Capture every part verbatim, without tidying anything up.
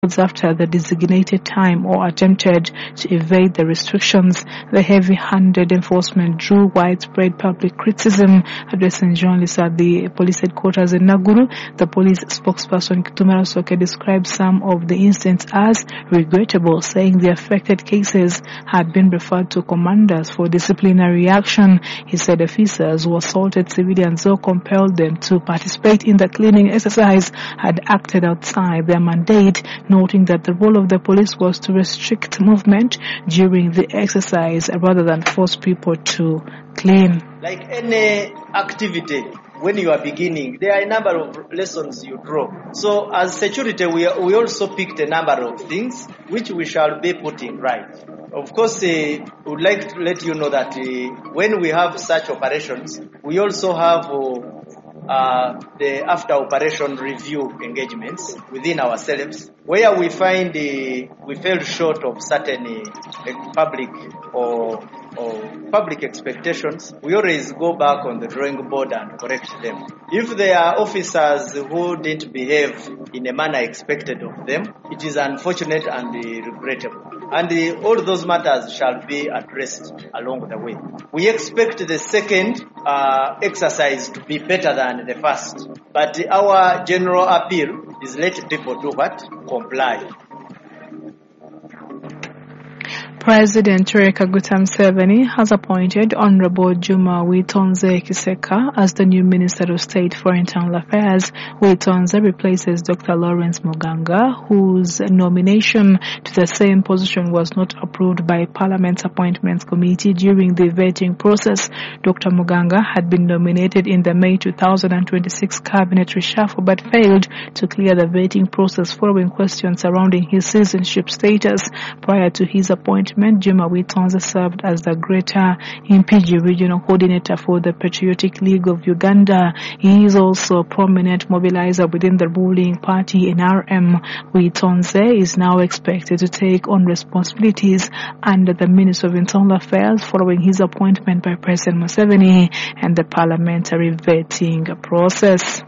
after the designated time or attempted to evade the restrictions. The heavy-handed enforcement drew widespread public criticism. Addressing journalists at the police headquarters in Naguru, the police spokesperson Kitumara Soke described some of the incidents as regrettable, saying the affected cases had been referred to commanders for disciplinary action. He said officers who assaulted civilians or compelled them to participate in the cleaning exercise had acted outside their mandate, noting that the role of the police was to restrict movement during the exercise rather than force people to clean. Like any activity, when you are beginning, there are a number of lessons you draw. So as security, we, we also picked a number of things which we shall be putting right. Of course, uh, we would like to let you know that uh, when we have such operations, we also have uh, Uh, the after operation review engagements within ourselves, where we find uh, we fell short of certain uh, public or, or public expectations. We always go back on the drawing board and correct them. If there are officers who didn't behave in a manner expected of them, it is unfortunate and uh, regrettable. And uh, all those matters shall be addressed along the way. We expect the second uh, exercise to be better than the first. But our general appeal is let people do what? Comply. President Yoweri Kaguta Museveni has appointed Honorable Juma Witonze Kiseka as the new Minister of State for Internal Affairs. Witonze replaces Doctor Lawrence Muganga, whose nomination to the same position was not approved by Parliament's Appointments Committee during the vetting process. Doctor Muganga had been nominated in the May two thousand twenty-six cabinet reshuffle but failed to clear the vetting process following questions surrounding his citizenship status. Prior to his appointment, Juma Witonze served as the Greater Impigi Regional Coordinator for the Patriotic League of Uganda. He is also a prominent mobilizer within the ruling party N R M. Witonze is now expected to take on responsibilities under the Ministry of Internal Affairs following his appointment by President Museveni and the parliamentary vetting process.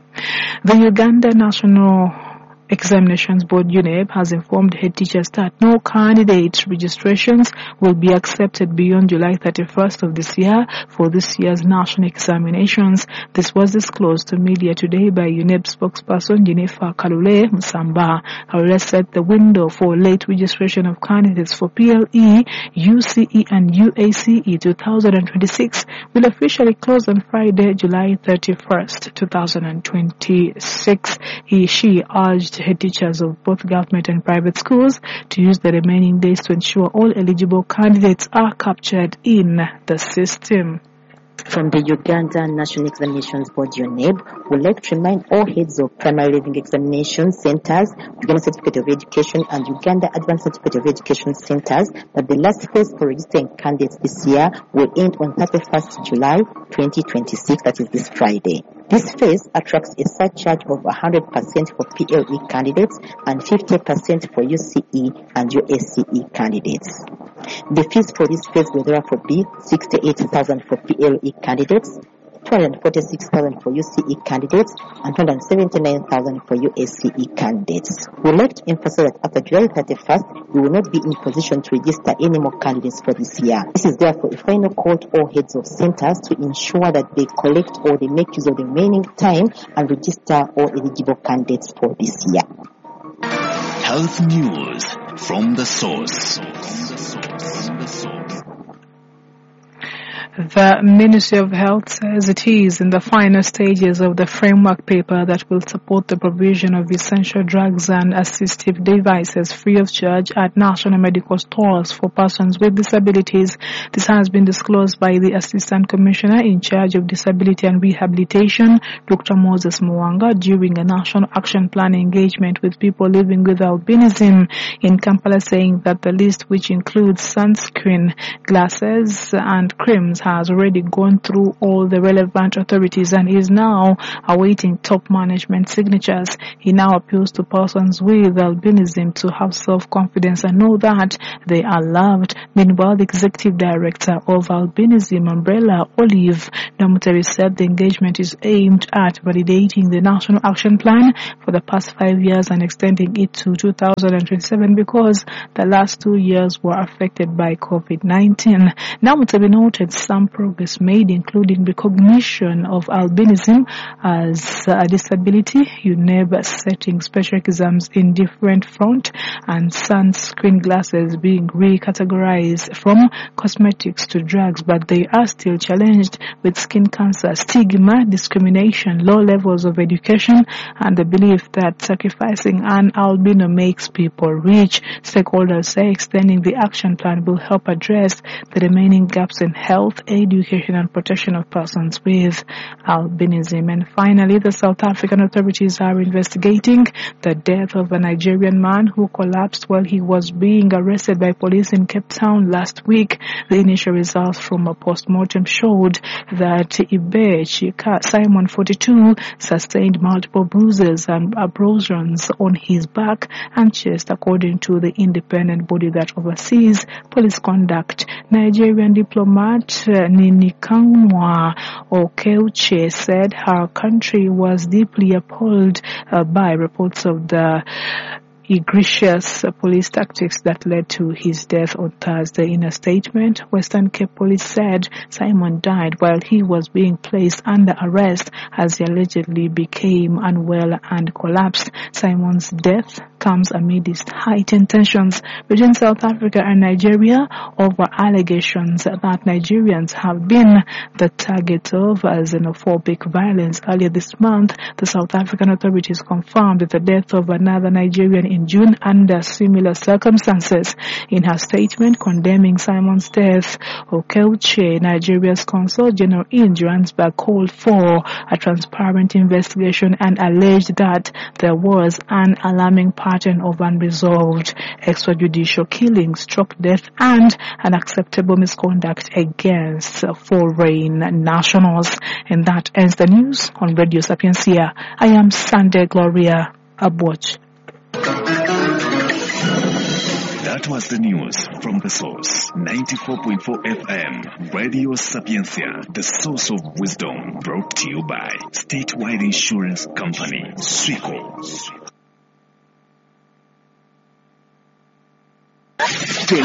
The Uganda National Examinations Board U N E B has informed head teachers that no candidate registrations will be accepted beyond July thirty-first of this year for this year's national examinations. This was disclosed to media today by U N E B spokesperson Jennifer Kalule Musamba. Kalule said the window for late registration of candidates for P L E, U C E and U A C E twenty twenty-six will officially close on Friday, July thirty-first, twenty twenty-six. He, she urged head teachers of both government and private schools to use the remaining days to ensure all eligible candidates are captured in the system. From the Uganda National Examinations Board U N E B, would like to remind all heads of primary leaving examination centers, Uganda Certificate of Education and Uganda Advanced Certificate of Education centers that the last phase for registering candidates this year will end on thirty-first July twenty twenty-six, that is this Friday. This phase attracts a surcharge of one hundred percent for P L E candidates and fifty percent for U C E and U A C E candidates. The fees for this phase will therefore be sixty-eight thousand for P L E candidates, two hundred forty-six thousand for U C E candidates, and two hundred seventy-nine thousand for U A C E candidates. We would like to emphasize that after July thirty-first, we will not be in position to register any more candidates for this year. This is therefore a final call to all heads of centers to ensure that they collect or they make use of the remaining time and register all eligible candidates for this year. Health news from the source. The Ministry of Health says it is in the final stages of the framework paper that will support the provision of essential drugs and assistive devices free of charge at national medical stores for persons with disabilities. This has been disclosed by the Assistant Commissioner in charge of Disability and Rehabilitation, Doctor Moses Mwanga, during a national action plan engagement with people living with albinism in Kampala, saying that the list, which includes sunscreen, glasses and creams, has already gone through all the relevant authorities and is now awaiting top management signatures. He now appeals to persons with albinism to have self-confidence and know that they are loved. Meanwhile, the executive director of Albinism Umbrella, Olive Namuteri, said the engagement is aimed at validating the National Action Plan for the past five years and extending it to two thousand twenty-seven because the last two years were affected by COVID nineteen. Namuteri noted some progress made, including recognition of albinism as a disability, U N E B setting special exams in different front, and sunscreen glasses being recategorized from cosmetics to drugs, but they are still challenged with skin cancer, stigma, discrimination, low levels of education, and the belief that sacrificing an albino makes people rich. Stakeholders say extending the action plan will help address the remaining gaps in health, education, and protection of persons with albinism. And finally, the South African authorities are investigating the death of a Nigerian man who collapsed while he was being arrested by police in Cape Town last week. The initial results from a post-mortem showed that Ibe Chika Simon, forty-two, sustained multiple bruises and abrasions on his back and chest, according to the independent body that oversees police conduct. Nigerian diplomat uh, Ninikanwa Okeuche said her country was deeply appalled uh, by reports of the egregious police tactics that led to his death on Thursday. In a statement, Western Cape Police said Simon died while he was being placed under arrest as he allegedly became unwell and collapsed. Simon's death comes amidst heightened tensions between South Africa and Nigeria over allegations that Nigerians have been the target of xenophobic violence. Earlier this month, the South African authorities confirmed the death of another Nigerian in June under similar circumstances. In her statement condemning Simon's death, Okeuche, Nigeria's Consul General in Johannesburg, called for a transparent investigation and alleged that there was an alarming pattern of unresolved extrajudicial killings, stroke death, and unacceptable misconduct against foreign nationals. And that ends the news on Radio Sapiencia. I am Sunday Gloria Abwatch. That was the news from the source. ninety-four point four F M, Radio Sapiencia, the source of wisdom, brought to you by Statewide Insurance Company, Swico.